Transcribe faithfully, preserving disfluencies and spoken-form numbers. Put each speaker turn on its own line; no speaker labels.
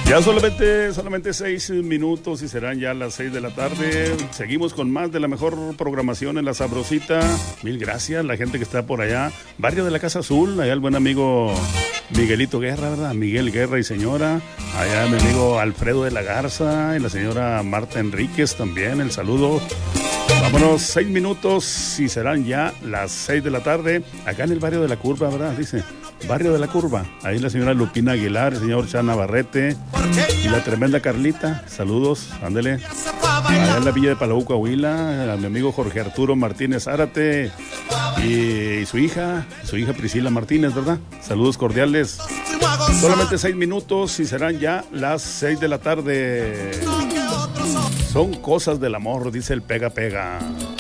Ya solamente, solamente seis minutos y serán ya las seis de la tarde. Seguimos con más de la mejor programación en La Sabrosita. Mil gracias, la gente que está por allá. Barrio de la Casa Azul, allá el buen amigo Miguelito Guerra, ¿verdad? Miguel Guerra y señora. Allá mi amigo Alfredo de la Garza y la señora Marta Enríquez también, el saludo. Vámonos, seis minutos y serán ya las seis de la tarde. Acá en el barrio de la Curva, ¿verdad? Dice, barrio de la Curva. Ahí la señora Lupina Aguilar, el señor Chana Barrete y la tremenda Carlita. Saludos, ándele. Allá en la villa de Palau, Coahuila, a mi amigo Jorge Arturo Martínez Zárate y, y su hija, su hija Priscila Martínez, ¿verdad? Saludos cordiales. Solamente seis minutos y serán ya las seis de la tarde. Son cosas del amor, dice el Pega Pega.